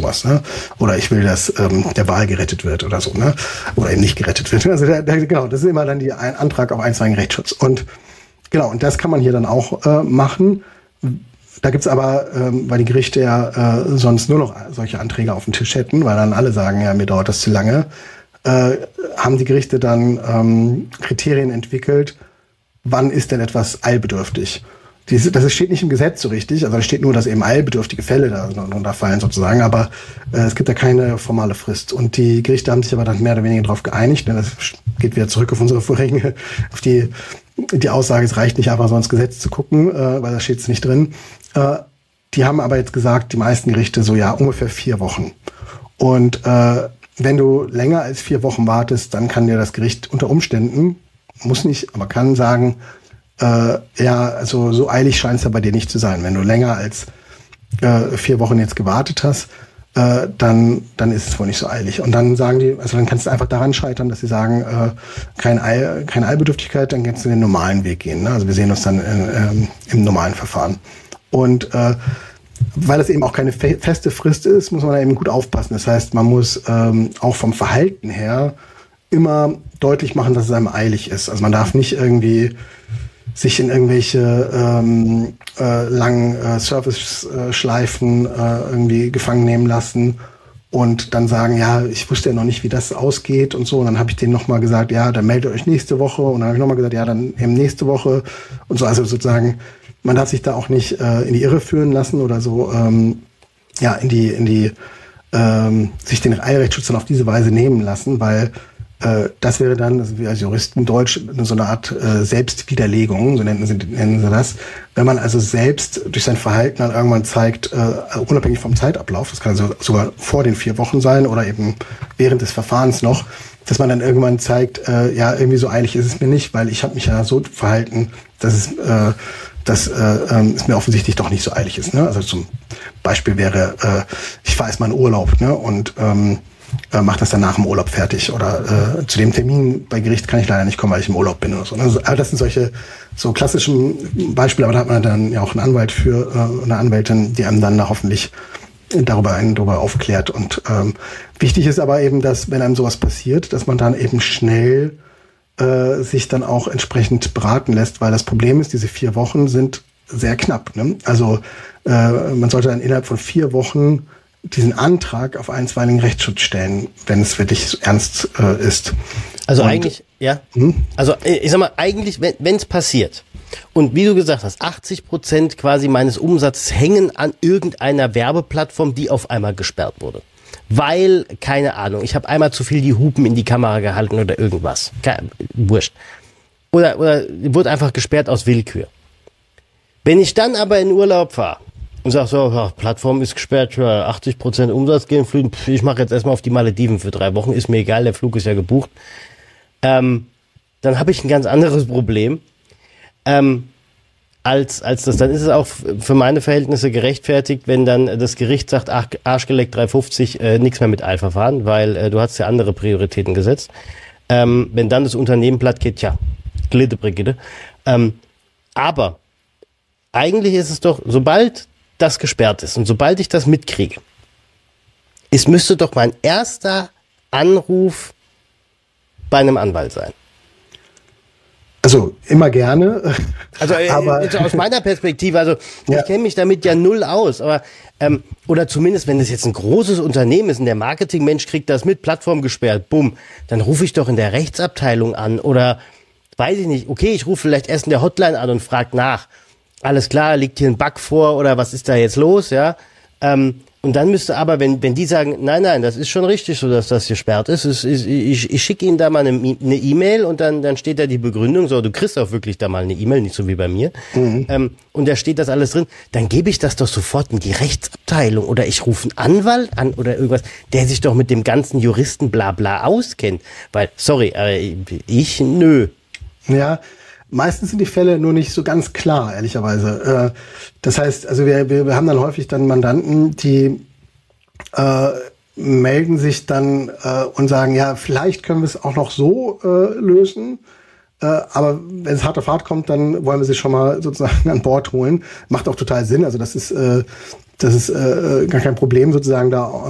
sowas, ne? Oder ich will, dass der Wal gerettet wird oder so, ne? Oder eben nicht gerettet wird. Also genau, das ist immer dann ein Antrag auf einstweiligen Rechtsschutz. Und genau, und das kann man hier dann auch machen. Da gibt's aber, weil die Gerichte ja sonst nur noch solche Anträge auf dem Tisch hätten, weil dann alle sagen, ja, mir dauert das zu lange, haben die Gerichte dann Kriterien entwickelt, wann ist denn etwas eilbedürftig. Das steht nicht im Gesetz so richtig, also da steht nur, dass eben eilbedürftige Fälle da fallen sozusagen, aber es gibt da keine formale Frist. Und die Gerichte haben sich aber dann mehr oder weniger darauf geeinigt, denn das geht wieder zurück auf unsere vorherige, auf die Aussage, es reicht nicht einfach so ins Gesetz zu gucken, weil da steht es nicht drin. Die haben aber jetzt gesagt, die meisten Gerichte so, ja, ungefähr 4 Wochen. Und wenn du länger als 4 Wochen wartest, dann kann dir das Gericht unter Umständen, muss nicht, aber kann sagen, ja, also so eilig scheint es ja bei dir nicht zu sein. Wenn du länger als 4 Wochen jetzt gewartet hast, dann ist es wohl nicht so eilig. Und dann sagen die, also dann kannst du einfach daran scheitern, dass sie sagen, keine Eilbedürftigkeit, dann kannst du den normalen Weg gehen. Ne? Also wir sehen uns dann im normalen Verfahren. Und weil das eben auch keine feste Frist ist, muss man da eben gut aufpassen. Das heißt, man muss auch vom Verhalten her immer deutlich machen, dass es einem eilig ist. Also man darf nicht irgendwie sich in irgendwelche langen Service-Schleifen irgendwie gefangen nehmen lassen und dann sagen, ja, ich wusste ja noch nicht, wie das ausgeht und so. Und dann habe ich denen nochmal gesagt, ja, dann meldet euch nächste Woche. Und dann habe ich nochmal gesagt, ja, dann eben nächste Woche und so. Also sozusagen, man darf sich da auch nicht in die Irre führen lassen oder so, ja, sich den Eilrechtsschutz dann auf diese Weise nehmen lassen, weil das wäre dann, also wir als Juristen Deutsch, so eine Art Selbstwiderlegung, so nennen sie das. Wenn man also selbst durch sein Verhalten dann irgendwann zeigt, unabhängig vom Zeitablauf, das kann also sogar vor den 4 Wochen sein oder eben während des Verfahrens noch, dass man dann irgendwann zeigt, ja, irgendwie so eilig ist es mir nicht, weil ich habe mich ja so verhalten, dass es mir offensichtlich doch nicht so eilig ist. Ne? Also zum Beispiel wäre, ich fahre erstmal in Urlaub, ne? Und mache das dann nach dem Urlaub fertig oder zu dem Termin bei Gericht kann ich leider nicht kommen, weil ich im Urlaub bin oder so. Also, das sind solche so klassischen Beispiele, aber da hat man dann ja auch einen Anwalt für, eine Anwältin, die einem dann da hoffentlich darüber aufklärt. Und wichtig ist aber eben, dass wenn einem sowas passiert, dass man dann eben schnell sich dann auch entsprechend beraten lässt, weil das Problem ist, diese 4 Wochen sind sehr knapp. Ne? Also man sollte dann innerhalb von 4 Wochen diesen Antrag auf einstweiligen Rechtsschutz stellen, wenn es wirklich ernst ist. Also eigentlich, ja. Also ich sag mal, eigentlich, wenn es passiert und wie du gesagt hast, 80% quasi meines Umsatzes hängen an irgendeiner Werbeplattform, die auf einmal gesperrt wurde. Weil, keine Ahnung, ich habe einmal zu viel die Hupen in die Kamera gehalten oder irgendwas. Wurscht. Oder wurde einfach gesperrt aus Willkür. Wenn ich dann aber in Urlaub fahre und sag so, Plattform ist gesperrt, 80% Umsatz gehen flügen, ich mache jetzt erstmal auf die Malediven für 3 Wochen, ist mir egal, der Flug ist ja gebucht. Dann habe ich ein ganz anderes Problem. Als das, dann ist es auch für meine Verhältnisse gerechtfertigt, wenn dann das Gericht sagt, Arschgeleckt 350, nichts mehr mit Eilverfahren, weil du hast ja andere Prioritäten gesetzt. Wenn dann das Unternehmen platt geht, tja, Glitte Brigitte. Aber eigentlich ist es doch, sobald das gesperrt ist und sobald ich das mitkriege, müsste doch mein erster Anruf bei einem Anwalt sein. Also immer gerne. Also aber aus meiner Perspektive, also ich kenne mich damit ja null aus, aber oder zumindest, wenn das jetzt ein großes Unternehmen ist und der Marketingmensch kriegt das mit, Plattform gesperrt, bumm, dann rufe ich doch in der Rechtsabteilung an oder weiß ich nicht, okay, ich rufe vielleicht erst in der Hotline an und frage nach. Alles klar, liegt hier ein Bug vor oder was ist da jetzt los, ja? Und dann müsste aber, wenn die sagen, nein, das ist schon richtig so, dass das gesperrt ist, ich schicke Ihnen da mal eine E-Mail und dann steht da die Begründung, so, du kriegst auch wirklich da mal eine E-Mail, nicht so wie bei mir, und da steht das alles drin, dann gebe ich das doch sofort in die Rechtsabteilung oder ich rufe einen Anwalt an oder irgendwas, der sich doch mit dem ganzen Juristen Blabla auskennt, weil, sorry, nö. Ja, meistens sind die Fälle nur nicht so ganz klar, ehrlicherweise. Das heißt, also wir haben dann häufig dann Mandanten, die melden sich dann und sagen, ja, vielleicht können wir es auch noch so lösen. Aber wenn es hart auf hart kommt, dann wollen wir sie schon mal sozusagen an Bord holen. Macht auch total Sinn. Also das ist gar kein Problem, sozusagen da